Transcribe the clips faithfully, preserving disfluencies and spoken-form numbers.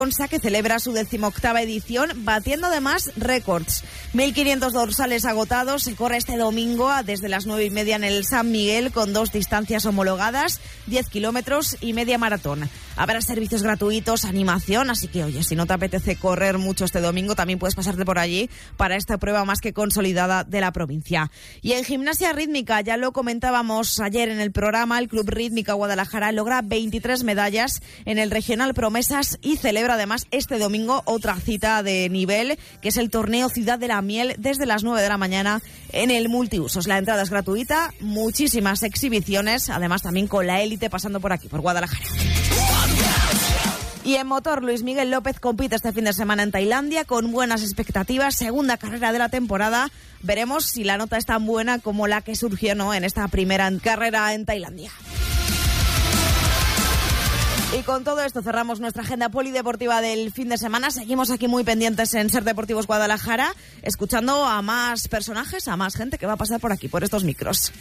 que celebra su decimoctava edición, batiendo además récords. mil quinientos dorsales agotados. Se corre este domingo desde las nueve y media en el San Miguel con dos distancias homologadas, diez kilómetros y media maratón. Habrá servicios gratuitos, animación, así que oye, si no te apetece correr mucho este domingo, también puedes pasarte por allí para esta prueba más que consolidada de la provincia. Y en gimnasia rítmica, ya lo comentábamos ayer en el programa, el Club Rítmica Guadalajara logra veintitrés medallas en el Regional Promesas y celebra además este domingo otra cita de nivel, que es el torneo Ciudad de la Miel desde las nueve de la mañana en el multiusos. La entrada es gratuita, muchísimas exhibiciones, además también con la élite pasando por aquí, por Guadalajara. Y en motor, Luis Miguel López compite este fin de semana en Tailandia con buenas expectativas, segunda carrera de la temporada. Veremos si la nota es tan buena como la que surgió, ¿no?, en esta primera carrera en Tailandia. Y con todo esto cerramos nuestra agenda polideportiva del fin de semana. Seguimos aquí muy pendientes en Ser Deportivos Guadalajara, escuchando a más personajes, a más gente que va a pasar por aquí, por estos micros.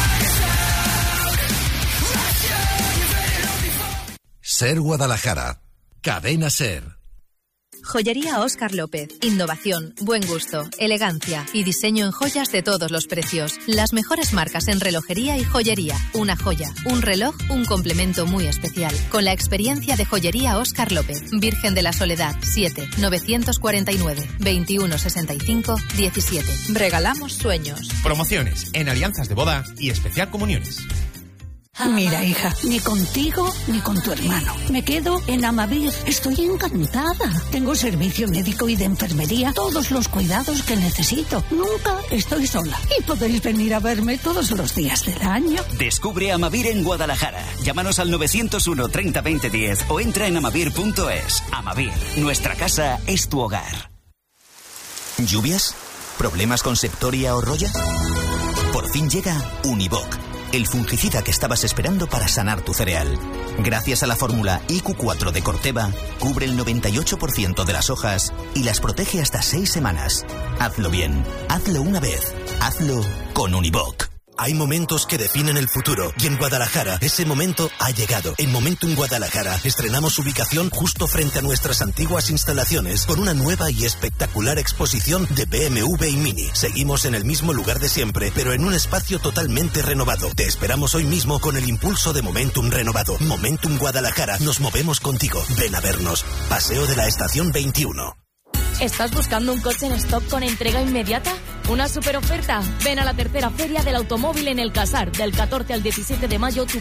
Ser Guadalajara, Cadena Ser. Joyería Óscar López. Innovación, buen gusto, elegancia y diseño en joyas de todos los precios. Las mejores marcas en relojería y joyería. Una joya, un reloj, un complemento muy especial. Con la experiencia de Joyería Óscar López. Virgen de la Soledad, siete, novecientos cuarenta y nueve, veintiuno sesenta y cinco, diecisiete. Regalamos sueños. Promociones en alianzas de boda y especial comuniones. Mira, hija, ni contigo ni con tu hermano. Me quedo en Amavir. Estoy encantada. Tengo servicio médico y de enfermería, todos los cuidados que necesito. Nunca estoy sola. Y podéis venir a verme todos los días del año. Descubre Amavir en Guadalajara. Llámanos al nueve cero uno, treinta, veinte, diez o entra en amavir punto es. Amavir, nuestra casa es tu hogar. ¿Lluvias? ¿Problemas con Septoria o Roya? Por fin llega Univoc, el fungicida que estabas esperando para sanar tu cereal. Gracias a la fórmula I Q cuatro de Corteva, cubre el noventa y ocho por ciento de las hojas y las protege hasta seis semanas. Hazlo bien, hazlo una vez, hazlo con Univoc. Hay momentos que definen el futuro y en Guadalajara ese momento ha llegado. En Momentum Guadalajara estrenamos ubicación justo frente a nuestras antiguas instalaciones con una nueva y espectacular exposición de B M W y Mini. Seguimos en el mismo lugar de siempre, pero en un espacio totalmente renovado. Te esperamos hoy mismo con el impulso de Momentum renovado. Momentum Guadalajara, nos movemos contigo. Ven a vernos. Paseo de la Estación veintiuno. ¿Estás buscando un coche en stock con entrega inmediata? ¿Una super oferta? Ven a la tercera Feria del Automóvil en El Casar, del catorce al diecisiete de mayo. Tu